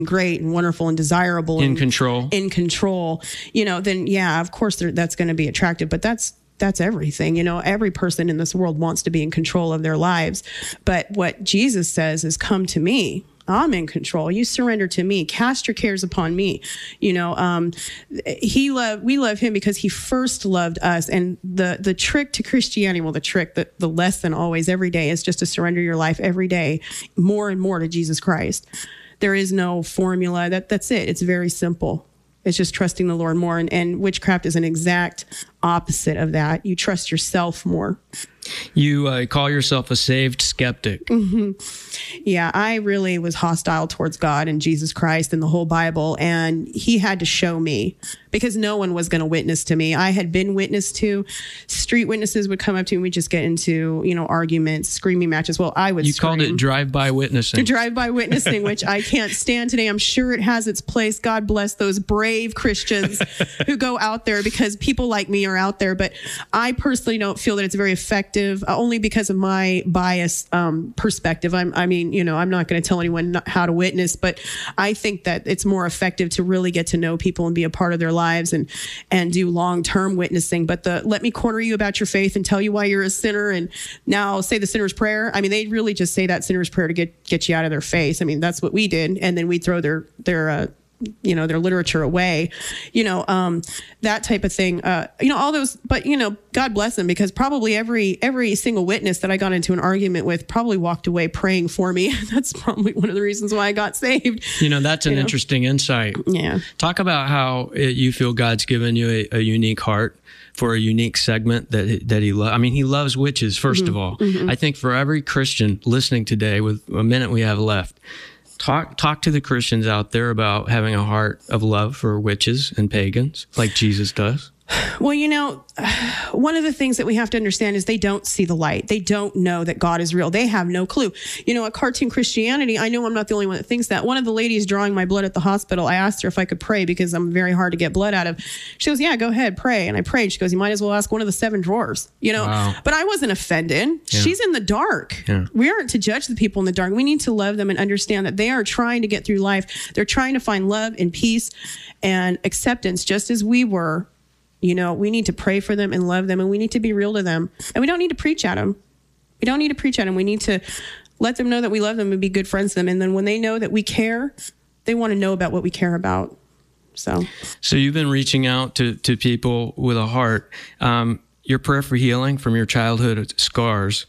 great and wonderful and desirable in control, then yeah, of course that's going to be attractive. But that's everything. Every person in this world wants to be in control of their lives. But what Jesus says is, come to me. I'm in control. You surrender to me. Cast your cares upon me. We love him because he first loved us. And the trick to Christianity, the lesson always every day is just to surrender your life every day more and more to Jesus Christ. There is no formula. That's it. It's very simple. It's just trusting the Lord more. And witchcraft is an exact opposite of that. You trust yourself more. You call yourself a saved skeptic. Mm-hmm. Yeah, I really was hostile towards God and Jesus Christ and the whole Bible. And he had to show me, because no one was going to witness to me. I had been witnessed to. Street witnesses would come up to me. We'd just get into, arguments, screaming matches. Well, I would scream. Called it drive-by witnessing. Drive-by witnessing, which I can't stand today. I'm sure it has its place. God bless those brave Christians who go out there, because people like me are out there. But I personally don't feel that it's very effective, only because of my biased perspective. I'm not going to tell anyone how to witness, but I think that it's more effective to really get to know people and be a part of their lives and do long-term witnessing. But let me corner you about your faith and tell you why you're a sinner, and now say the sinner's prayer. They really just say that sinner's prayer to get you out of their face. That's what we did, and then we throw their literature away, that type of thing, all those, but, God bless them, because probably every single witness that I got into an argument with probably walked away praying for me. That's probably one of the reasons why I got saved. That's an interesting insight. Yeah. Talk about how you feel God's given you a unique heart for a unique segment that he loves. He loves witches, first of all. Mm-hmm. I think for every Christian listening today, with a minute we have left, Talk to the Christians out there about having a heart of love for witches and pagans, like Jesus does. Well, one of the things that we have to understand is they don't see the light. They don't know that God is real. They have no clue. At Cartoon Christianity, I know I'm not the only one that thinks that. One of the ladies drawing my blood at the hospital, I asked her if I could pray, because I'm very hard to get blood out of. She goes, yeah, go ahead, pray. And I prayed. She goes, you might as well ask one of the 7 drawers, Wow. But I wasn't offended. Yeah. She's in the dark. Yeah. We aren't to judge the people in the dark. We need to love them and understand that they are trying to get through life. They're trying to find love and peace and acceptance, just as we were. We need to pray for them and love them, and we need to be real to them. And we don't need to preach at them. We need to let them know that we love them and be good friends to them. And then when they know that we care, they want to know about what we care about. So you've been reaching out to people with a heart. Your prayer for healing from your childhood scars.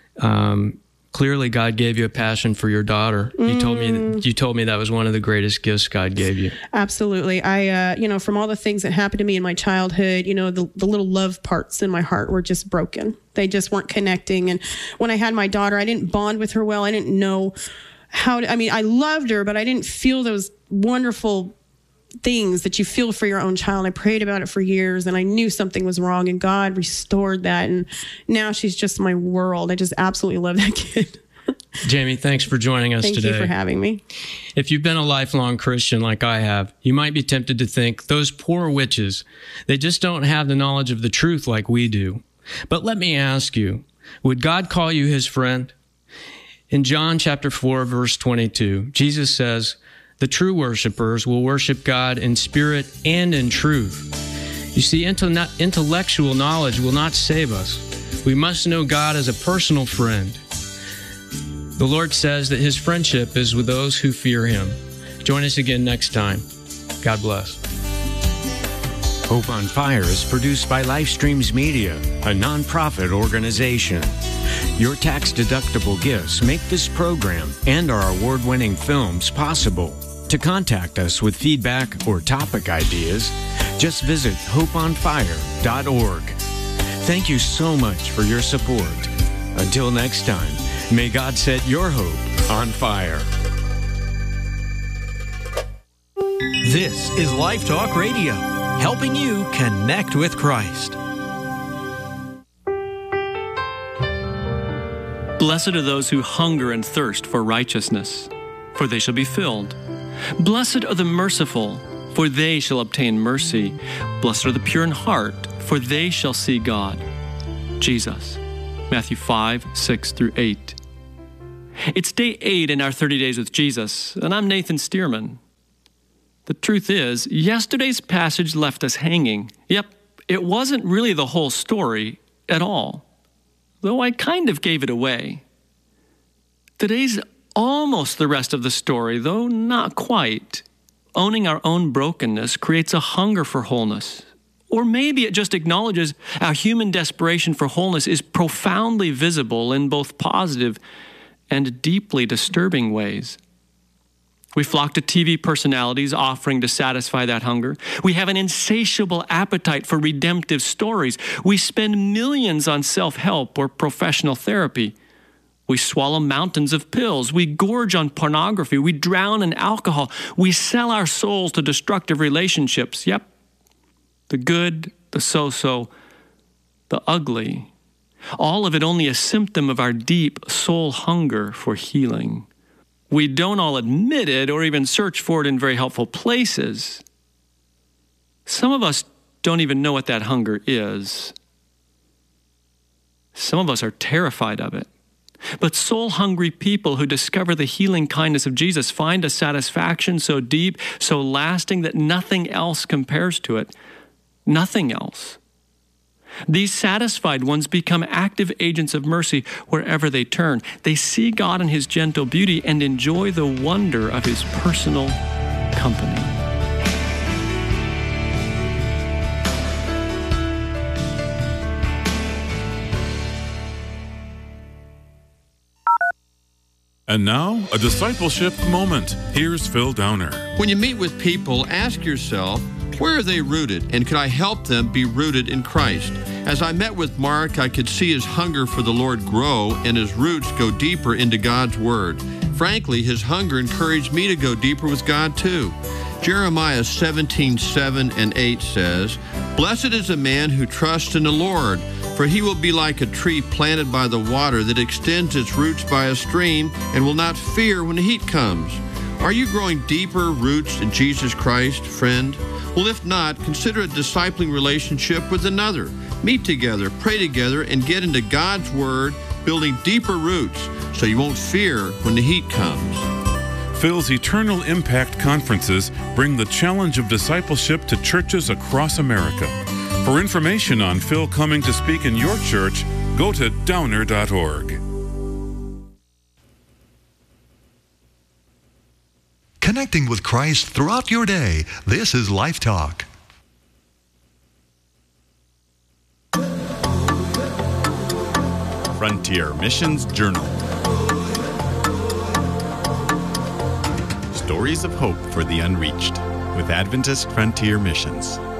Clearly, God gave you a passion for your daughter. You told me that was one of the greatest gifts God gave you. Absolutely. I, from all the things that happened to me in my childhood, the little love parts in my heart were just broken. They just weren't connecting. And when I had my daughter, I didn't bond with her well. I didn't know how to, I loved her, but I didn't feel those wonderful things that you feel for your own child. I prayed about it for years, and I knew something was wrong, and God restored that. And now she's just my world. I just absolutely love that kid. Jamie, thanks for joining us today. Thank you for having me. If you've been a lifelong Christian like I have, you might be tempted to think, those poor witches, they just don't have the knowledge of the truth like we do. But let me ask you, would God call you his friend? In John chapter 4, verse 22, Jesus says, the true worshipers will worship God in spirit and in truth. You see, intellectual knowledge will not save us. We must know God as a personal friend. The Lord says that his friendship is with those who fear him. Join us again next time. God bless. Hope on Fire is produced by Lifestreams Media, a nonprofit organization. Your tax-deductible gifts make this program and our award-winning films possible. To contact us with feedback or topic ideas, just visit hopeonfire.org. Thank you so much for your support. Until next time, may God set your hope on fire. This is Life Talk Radio, helping you connect with Christ. Blessed are those who hunger and thirst for righteousness, for they shall be filled. Blessed are the merciful, for they shall obtain mercy. Blessed are the pure in heart, for they shall see God. Jesus, Matthew 5, 6 through 8. It's day 8 in our 30 Days with Jesus, and I'm Nathan Stearman. The truth is, yesterday's passage left us hanging. Yep, it wasn't really the whole story at all, though I kind of gave it away. Today's almost the rest of the story, though not quite. Owning our own brokenness creates a hunger for wholeness. Or maybe it just acknowledges our human desperation for wholeness is profoundly visible in both positive and deeply disturbing ways. We flock to TV personalities offering to satisfy that hunger. We have an insatiable appetite for redemptive stories. We spend millions on self-help or professional therapy. We swallow mountains of pills. We gorge on pornography. We drown in alcohol. We sell our souls to destructive relationships. Yep, the good, the so-so, the ugly. All of it only a symptom of our deep soul hunger for healing. We don't all admit it or even search for it in very helpful places. Some of us don't even know what that hunger is. Some of us are terrified of it. But soul-hungry people who discover the healing kindness of Jesus find a satisfaction so deep, so lasting that nothing else compares to it. Nothing else. These satisfied ones become active agents of mercy wherever they turn. They see God in His gentle beauty and enjoy the wonder of His personal company. And now, a discipleship moment. Here's Phil Downer. When you meet with people, ask yourself, where are they rooted, and can I help them be rooted in Christ? As I met with Mark, I could see his hunger for the Lord grow and his roots go deeper into God's Word. Frankly, his hunger encouraged me to go deeper with God too. Jeremiah 17:7 and 8 says, "Blessed is the man who trusts in the Lord, for he will be like a tree planted by the water that extends its roots by a stream and will not fear when the heat comes." Are you growing deeper roots in Jesus Christ, friend? Well, if not, consider a discipling relationship with another. Meet together, pray together, and get into God's Word, building deeper roots so you won't fear when the heat comes. Phil's Eternal Impact Conferences bring the challenge of discipleship to churches across America. For information on Phil coming to speak in your church, go to downer.org. Connecting with Christ throughout your day. This is Life Talk. Frontier Missions Journal. Stories of hope for the unreached with Adventist Frontier Missions.